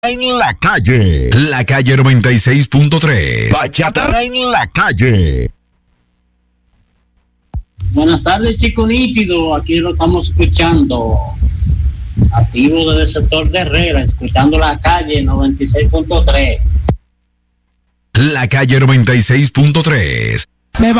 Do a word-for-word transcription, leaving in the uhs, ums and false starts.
En la calle. La calle noventa y seis punto tres. Bachata en la calle. Buenas tardes, chico nítido. Aquí lo estamos escuchando. Activo desde el sector de Herrera, escuchando la calle noventa y seis punto tres. La calle noventa y seis punto tres.